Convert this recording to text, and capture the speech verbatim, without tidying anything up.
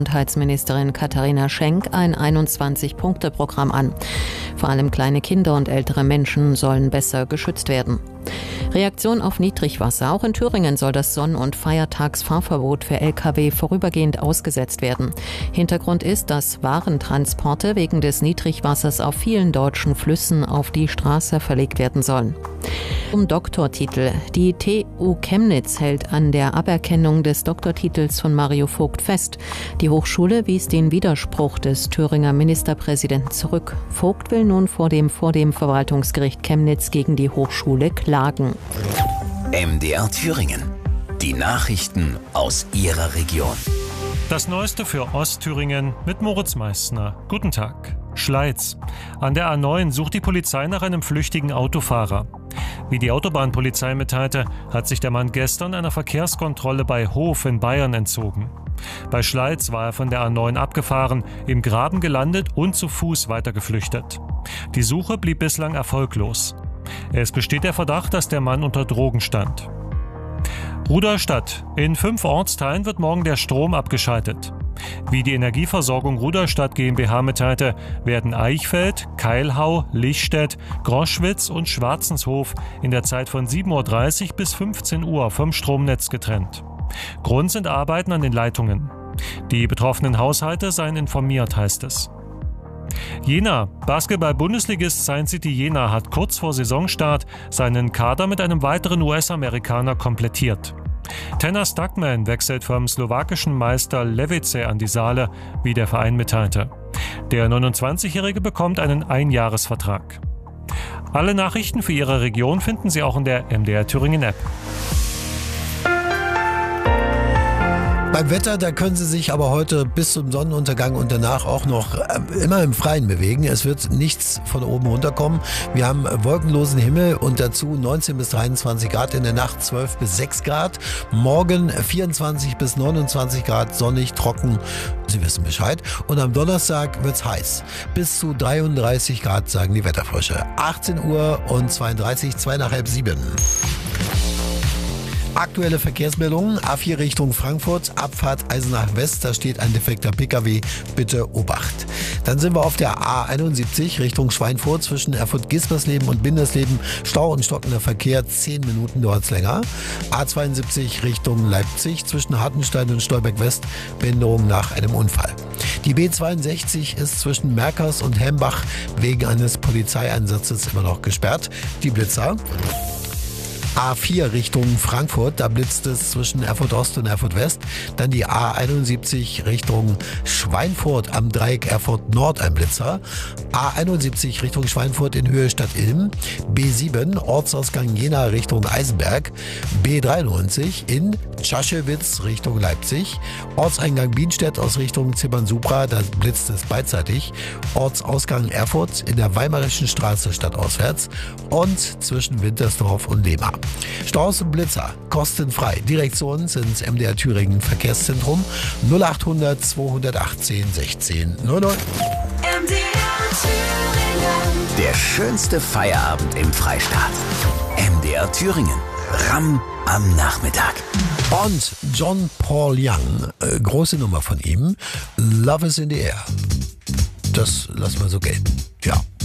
Gesundheitsministerin Katharina Schenk ein einundzwanzig-Punkte-Programm an. Vor allem kleine Kinder und ältere Menschen sollen besser geschützt werden. Reaktion auf Niedrigwasser. Auch in Thüringen soll das Sonn- und Feiertagsfahrverbot für L K W vorübergehend ausgesetzt werden. Hintergrund ist, dass Warentransporte wegen des Niedrigwassers auf vielen deutschen Flüssen auf die Straße verlegt werden sollen. Um Doktortitel. Die T U Chemnitz hält an der Aberkennung des Doktortitels von Mario Vogt fest. Die Hochschule wies den Widerspruch des Thüringer Ministerpräsidenten zurück. Vogt will nun vor dem, vor dem Verwaltungsgericht Chemnitz gegen die Hochschule klagen. M D R Thüringen. Die Nachrichten aus Ihrer Region. Das Neueste für Ostthüringen mit Moritz Meissner. Guten Tag. Schleiz. An der A neun sucht die Polizei nach einem flüchtigen Autofahrer. Wie die Autobahnpolizei mitteilte, hat sich der Mann gestern einer Verkehrskontrolle bei Hof in Bayern entzogen. Bei Schleiz war er von der A neun abgefahren, im Graben gelandet und zu Fuß weiter geflüchtet. Die Suche blieb bislang erfolglos. Es besteht der Verdacht, dass der Mann unter Drogen stand. Rudolstadt. In fünf Ortsteilen wird morgen der Strom abgeschaltet. Wie die Energieversorgung Rudolstadt GmbH mitteilte, werden Eichfeld, Keilhau, Lichtstedt, Groschwitz und Schwarzenshof in der Zeit von sieben Uhr dreißig bis fünfzehn Uhr vom Stromnetz getrennt. Grund sind Arbeiten an den Leitungen. Die betroffenen Haushalte seien informiert, heißt es. Jena. Basketball-Bundesligist Science City Jena hat kurz vor Saisonstart seinen Kader mit einem weiteren U S-Amerikaner komplettiert. Tanner Stuckman wechselt vom slowakischen Meister Levice an die Saale, wie der Verein mitteilte. Der neunundzwanzigjährige bekommt einen Einjahresvertrag. Alle Nachrichten für Ihre Region finden Sie auch in der M D R Thüringen App. Beim Wetter, da können Sie sich aber heute bis zum Sonnenuntergang und danach auch noch äh, immer im Freien bewegen. Es wird nichts von oben runterkommen. Wir haben wolkenlosen Himmel und dazu neunzehn bis dreiundzwanzig Grad, in der Nacht zwölf bis sechs Grad. Morgen vierundzwanzig bis neunundzwanzig Grad, sonnig, trocken. Sie wissen Bescheid. Und am Donnerstag wird's heiß. Bis zu dreiunddreißig Grad, sagen die Wetterfrösche. achtzehn Uhr und zweiunddreißig, zwei nach halb sieben. Aktuelle Verkehrsmeldungen, A vier Richtung Frankfurt, Abfahrt Eisenach West, da steht ein defekter Pkw, bitte Obacht. Dann sind wir auf der A einundsiebzig Richtung Schweinfurt zwischen Erfurt-Gispersleben und Bindersleben, Stau und stockender Verkehr, zehn Minuten dauert's länger. A zweiundsiebzig Richtung Leipzig zwischen Hartenstein und Stolberg West, Behinderung nach einem Unfall. Die B zweiundsechzig ist zwischen Merkers und Hembach wegen eines Polizeieinsatzes immer noch gesperrt. Die Blitzer. A vier Richtung Frankfurt, da blitzt es zwischen Erfurt Ost und Erfurt West. Dann die A einundsiebzig Richtung Schweinfurt am Dreieck Erfurt Nord, ein Blitzer. A einundsiebzig Richtung Schweinfurt in Höhe Stadt Ilm. B sieben Ortsausgang Jena Richtung Eisenberg. B dreiundneunzig in Tschaschewitz Richtung Leipzig. Ortseingang Bienstedt aus Richtung Zimmern-Supra, da blitzt es beidseitig. Ortsausgang Erfurt in der Weimarischen Straße stadtauswärts und zwischen Wintersdorf und Lehmar. Staus und Blitzer, kostenfrei. Direktionen sind M D R Thüringen Verkehrszentrum null achthundert zweihundertachtzehn sechzehn null null. M D R Thüringen. Der schönste Feierabend im Freistaat. M D R Thüringen. Ram am Nachmittag. Und John Paul Young, äh, große Nummer von ihm, Love is in the Air. Das lassen wir so gelten. Ja.